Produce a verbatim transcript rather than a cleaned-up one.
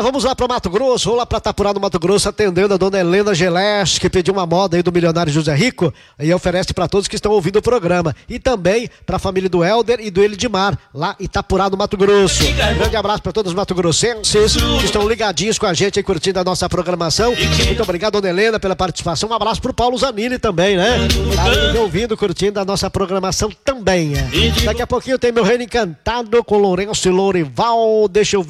Vamos lá para Mato Grosso, vamos lá para Itapurá, no Mato Grosso, atendendo a dona Helena Geleste, que pediu uma moda aí do milionário José Rico e oferece para todos que estão ouvindo o programa. E também para a família do Helder e do Elidimar, lá em Itapurá, no Mato Grosso. Um grande abraço para todos os mato-grossenses que estão ligadinhos com a gente aí, curtindo a nossa programação. Muito obrigado, dona Helena, pela participação. Um abraço pro Paulo Zanini também, né? Tá aí ouvindo, curtindo a nossa programação também. Daqui a pouquinho tem Meu Reino Encantado com Lourenço e Lourival. Deixa eu